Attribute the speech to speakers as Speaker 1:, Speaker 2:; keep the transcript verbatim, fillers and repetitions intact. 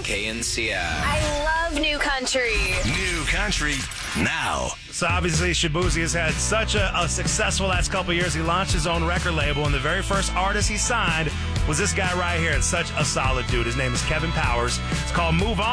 Speaker 1: K N C I.
Speaker 2: I love New Country.
Speaker 3: New Country now.
Speaker 4: So obviously Shaboozey has had such a, a successful last couple of years. He launched his own record label, and the very first artist he signed was this guy right here. It's such a solid dude. His name is Kevin Powers. It's called Move On.